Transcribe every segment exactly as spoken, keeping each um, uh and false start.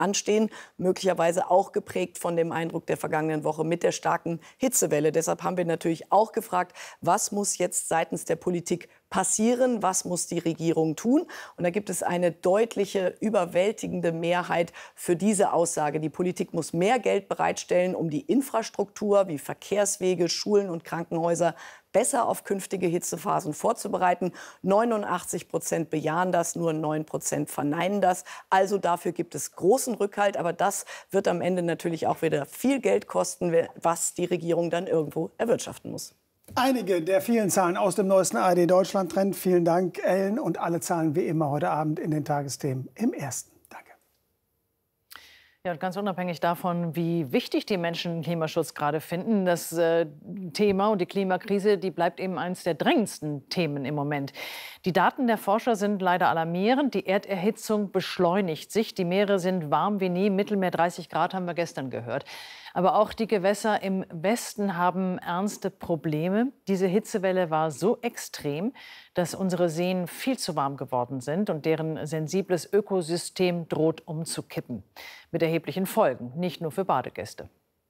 anstehen, möglicherweise auch geprägt von dem Eindruck der vergangenen Woche mit der starken Hitzewelle. Deshalb haben wir natürlich auch gefragt, was muss jetzt seitens der Politik passieren, was muss die Regierung tun? Und da gibt es eine deutliche, überwältigende Mehrheit für diese Aussage. Die Politik muss mehr Geld bereitstellen, um die Infrastruktur wie Verkehrswege, Schulen und Krankenhäuser besser auf künftige Hitzephasen vorzubereiten. neunundachtzig Prozent bejahen das, nur neun Prozent verneinen das. Also dafür gibt es großen Rückhalt. Aber das wird am Ende natürlich auch wieder viel Geld kosten, was die Regierung dann irgendwo erwirtschaften muss. Einige der vielen Zahlen aus dem neuesten A R D Deutschland-Trend. Vielen Dank, Ellen. Und alle Zahlen wie immer heute Abend in den Tagesthemen im Ersten. Danke. Ja, und ganz unabhängig davon, wie wichtig die Menschen den Klimaschutz gerade finden, das äh, Thema und die Klimakrise, die bleibt eben eines der drängendsten Themen im Moment. Die Daten der Forscher sind leider alarmierend. Die Erderhitzung beschleunigt sich. Die Meere sind warm wie nie. Mittelmeer dreißig Grad haben wir gestern gehört. Aber auch die Gewässer im Westen haben ernste Probleme. Diese Hitzewelle war so extrem, dass unsere Seen viel zu warm geworden sind und deren sensibles Ökosystem droht umzukippen. Mit erheblichen Folgen, nicht nur für Badegäste.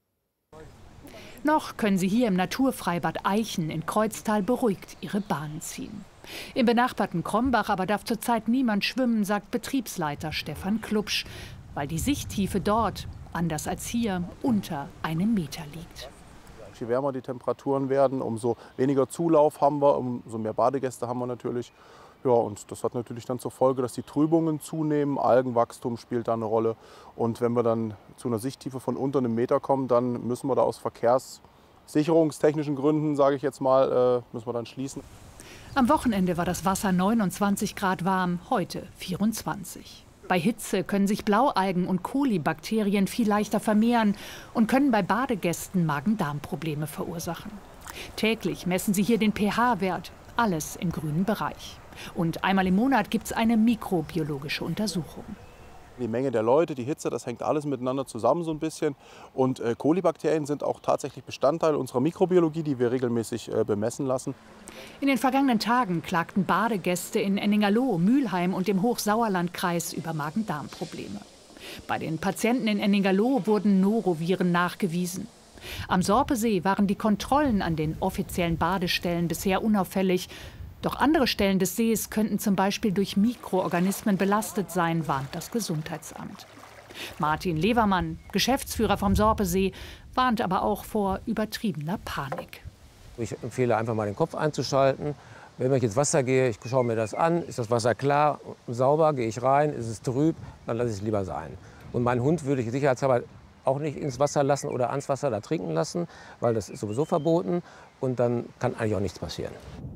Noch können Sie hier im Naturfreibad Eichen in Kreuztal beruhigt Ihre Bahnen ziehen. Im benachbarten Krombach aber darf zurzeit niemand schwimmen, sagt Betriebsleiter Stefan Klubsch, weil die Sichttiefe dort, anders als hier, unter einem Meter liegt. Je wärmer die Temperaturen werden, umso weniger Zulauf haben wir, umso mehr Badegäste haben wir natürlich. Ja, und das hat natürlich dann zur Folge, dass die Trübungen zunehmen, Algenwachstum spielt da eine Rolle. Und wenn wir dann zu einer Sichttiefe von unter einem Meter kommen, dann müssen wir da aus verkehrssicherungstechnischen Gründen, sage ich jetzt mal, äh, müssen wir dann schließen. Am Wochenende war das Wasser neunundzwanzig Grad warm, heute vierundzwanzig. Bei Hitze können sich Blaualgen und Kolibakterien viel leichter vermehren und können bei Badegästen Magen-Darm-Probleme verursachen. Täglich messen sie hier den pH-Wert, alles im grünen Bereich. Und einmal im Monat gibt es eine mikrobiologische Untersuchung. Die Menge der Leute, die Hitze, das hängt alles miteinander zusammen so ein bisschen. Und äh, Kolibakterien sind auch tatsächlich Bestandteil unserer Mikrobiologie, die wir regelmäßig äh, bemessen lassen. In den vergangenen Tagen klagten Badegäste in Enningerloh, Mülheim und dem Hochsauerlandkreis über Magen-Darm-Probleme. Bei den Patienten in Enningerloh wurden Noroviren nachgewiesen. Am Sorpesee waren die Kontrollen an den offiziellen Badestellen bisher unauffällig. Doch andere Stellen des Sees könnten zum Beispiel durch Mikroorganismen belastet sein, warnt das Gesundheitsamt. Martin Levermann, Geschäftsführer vom Sorpesee, warnt aber auch vor übertriebener Panik. Ich empfehle einfach mal den Kopf einzuschalten. Wenn ich ins Wasser gehe, ich schaue mir das an, ist das Wasser klar und sauber, gehe ich rein, ist es trüb, dann lasse ich es lieber sein. Und meinen Hund würde ich sicherheitshalber auch nicht ins Wasser lassen oder ans Wasser da trinken lassen, weil das ist sowieso verboten und dann kann eigentlich auch nichts passieren.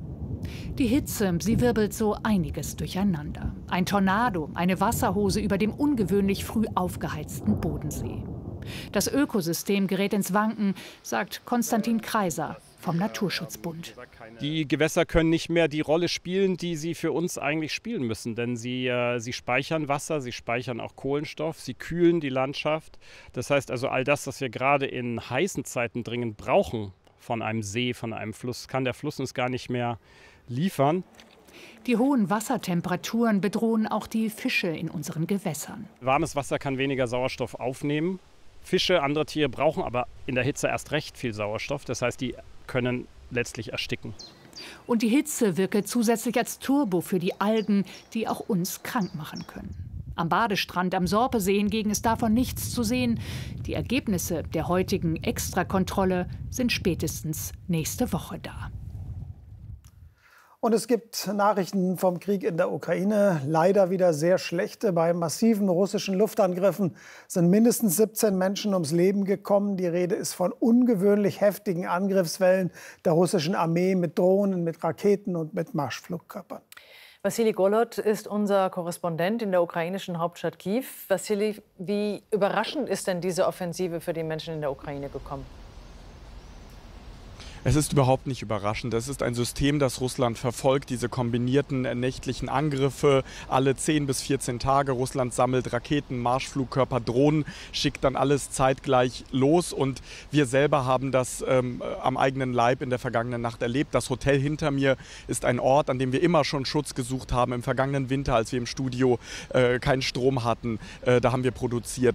Die Hitze, sie wirbelt so einiges durcheinander. Ein Tornado, eine Wasserhose über dem ungewöhnlich früh aufgeheizten Bodensee. Das Ökosystem gerät ins Wanken, sagt Konstantin Kreiser vom Naturschutzbund. Die Gewässer können nicht mehr die Rolle spielen, die sie für uns eigentlich spielen müssen. Denn sie, äh, sie speichern Wasser, sie speichern auch Kohlenstoff, sie kühlen die Landschaft. Das heißt also, all das, was wir gerade in heißen Zeiten dringend brauchen von einem See, von einem Fluss, kann der Fluss uns gar nicht mehr liefern. Die hohen Wassertemperaturen bedrohen auch die Fische in unseren Gewässern. Warmes Wasser kann weniger Sauerstoff aufnehmen. Fische, andere Tiere brauchen aber in der Hitze erst recht viel Sauerstoff. Das heißt, die können letztlich ersticken. Und die Hitze wirke zusätzlich als Turbo für die Algen, die auch uns krank machen können. Am Badestrand am Sorpesee hingegen ist davon nichts zu sehen. Die Ergebnisse der heutigen Extrakontrolle sind spätestens nächste Woche da. Und es gibt Nachrichten vom Krieg in der Ukraine, leider wieder sehr schlechte. Bei massiven russischen Luftangriffen sind mindestens siebzehn Menschen ums Leben gekommen. Die Rede ist von ungewöhnlich heftigen Angriffswellen der russischen Armee mit Drohnen, mit Raketen und mit Marschflugkörpern. Wassili Golod ist unser Korrespondent in der ukrainischen Hauptstadt Kiew. Wassili, wie überraschend ist denn diese Offensive für die Menschen in der Ukraine gekommen? Es ist überhaupt nicht überraschend. Es ist ein System, das Russland verfolgt, diese kombinierten nächtlichen Angriffe alle zehn bis vierzehn Tage. Russland sammelt Raketen, Marschflugkörper, Drohnen, schickt dann alles zeitgleich los. Und wir selber haben das ähm, am eigenen Leib in der vergangenen Nacht erlebt. Das Hotel hinter mir ist ein Ort, an dem wir immer schon Schutz gesucht haben. Im vergangenen Winter, als wir im Studio äh, keinen Strom hatten, äh, da haben wir produziert.